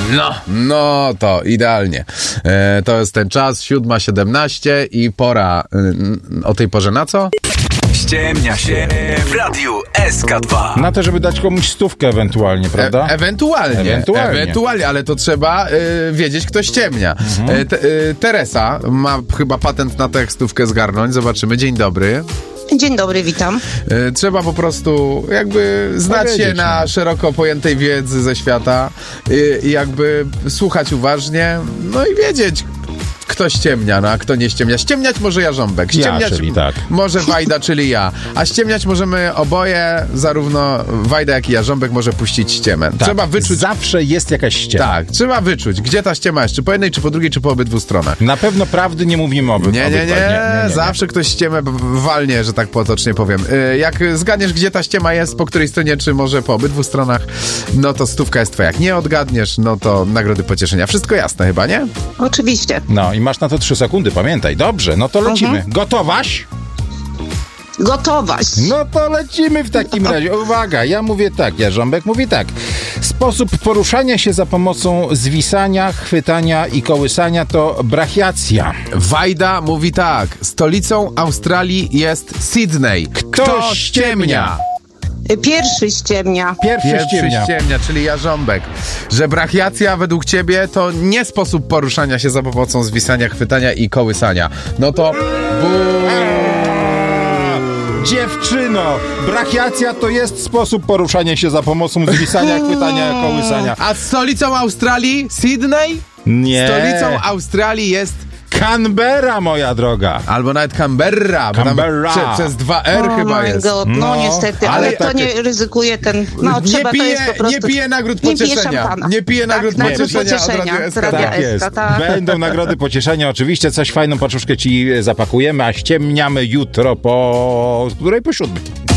No to idealnie. To jest ten czas, 7:17 i pora o tej porze na co? Ściemnia się w Radiu SK2. Na to, żeby dać komuś stówkę ewentualnie, prawda? Ewentualnie, ale to trzeba wiedzieć, kto ściemnia. Teresa ma chyba patent na tę stówkę zgarnąć. Zobaczymy. Dzień dobry. Dzień dobry, witam. Trzeba po prostu jakby znać się na szeroko pojętej wiedzy ze świata i jakby słuchać uważnie, no i wiedzieć, kto ściemnia, no a kto nie ściemnia. Ściemniać może Jarząbek, ściemniać czyli tak. może Wajda, czyli ja, a ściemniać możemy oboje, zarówno Wajda, jak i Jarząbek może puścić ściemę. Tak. Trzeba wyczuć... Zawsze jest jakaś ściema. Tak, trzeba wyczuć, gdzie ta ściema jest, czy po jednej, czy po drugiej, czy po obydwu stronach. Na pewno prawdy nie mówimy o Nie. Zawsze ktoś ściemę walnie, że tak potocznie powiem. Jak zgadniesz, gdzie ta ściema jest, po której stronie, czy może po obydwu stronach, no to stówka jest twoja. Jak nie odgadniesz, no to nagrody pocieszenia. Wszystko jasne chyba, nie? Oczywiście. No i masz na to 3 sekundy, pamiętaj. Dobrze, no to lecimy. Gotowaś? Gotowaś. No to lecimy w takim razie. Uwaga, ja mówię tak, Jarząbek mówi tak. Sposób poruszania się za pomocą zwisania, chwytania i kołysania to brachiacja. Wajda mówi tak. Stolicą Australii jest Sydney. Kto ściemnia? Pierwszy ściemnia. Pierwszy ściemnia, czyli Jarząbek. Że brachiacja według ciebie to nie sposób poruszania się za pomocą zwisania, chwytania i kołysania. No to... Dziewczyno, brachiacja to jest sposób poruszania się za pomocą zwisania, chwytania, kołysania. A stolicą Australii Sydney? Nie. Stolicą Australii jest... Canberra, moja droga. Albo nawet Canberra. Canberra. Przez 2R chyba jest. No niestety, ale to nie ryzykuje ten... No trzeba, to jest po prostu... Nie pije nagród pocieszenia. Nie pije nagród pocieszenia od Radiu SK. Tak jest. Będą nagrody pocieszenia, oczywiście. Coś fajną paczuszkę ci zapakujemy, a ściemniamy jutro po... której? Po 7.